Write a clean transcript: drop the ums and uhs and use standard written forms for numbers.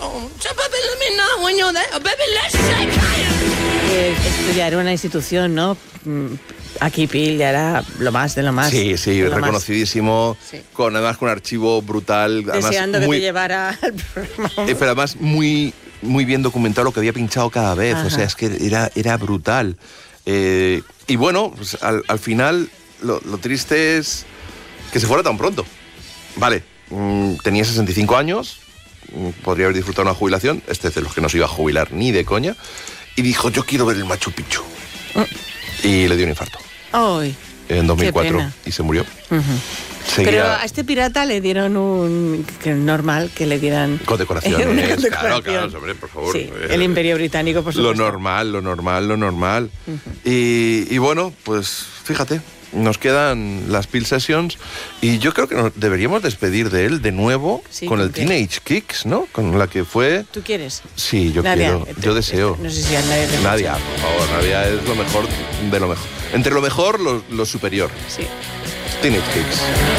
Estudiar en una institución, ¿no? Aquí pillará lo más de lo más. Sí, reconocidísimo, sí. Además con un archivo brutal. Deseando además, que te llevara al programa. Pero además muy bien documentado lo que había pinchado cada vez. Ajá. O sea, es que era brutal. Y bueno, pues al final lo triste es que se fuera tan pronto. Vale, tenía 65 años, podría haber disfrutado una jubilación, este de los que no se iba a jubilar ni de coña, y dijo, yo quiero ver el Machu Picchu. Y le dio un infarto. ¡Ay! En 2004. Y se murió. Pero a este pirata le dieron normal que le dieran condecoraciones. Claro, hombre, por favor. Sí, el Imperio Británico, por supuesto. Lo normal. Y bueno, pues fíjate, nos quedan las Peel Sessions y yo creo que deberíamos despedir de él de nuevo con el Teenage Kicks, ¿no? Con la que fue... ¿Tú quieres? Sí, yo quiero. Yo deseo. No sé si a Nadia te Nadia, por favor, Nadia es lo mejor de lo mejor. Entre lo mejor, lo superior. Sí. Teenage Kicks.